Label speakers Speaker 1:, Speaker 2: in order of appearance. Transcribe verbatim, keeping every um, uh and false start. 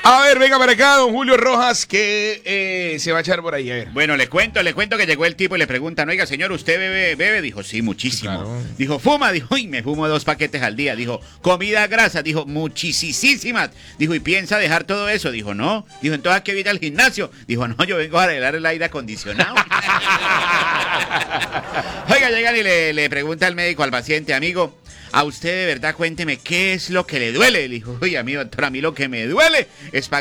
Speaker 1: A ver, venga para acá, don Julio Rojas, que eh, se va a echar por ahí. A ver.
Speaker 2: Bueno, le cuento, le cuento que llegó el tipo y le preguntan, oiga, señor, ¿usted bebe? ¿Bebe? Dijo, sí, muchísimo.
Speaker 1: Claro.
Speaker 2: Dijo, ¿fuma? Dijo, uy, me fumo dos paquetes al día. Dijo, ¿comida grasa? Dijo, muchísimas. Dijo, ¿y piensa dejar todo eso? Dijo, no. Dijo, ¿entonces a qué viene al gimnasio? Dijo, no, yo vengo a arreglar el aire acondicionado. Oiga, llegan y le, le pregunta al médico al paciente, amigo, a usted de verdad cuénteme qué es lo que le duele. Le dijo, oye, amigo doctor, a mí lo que me duele es pagar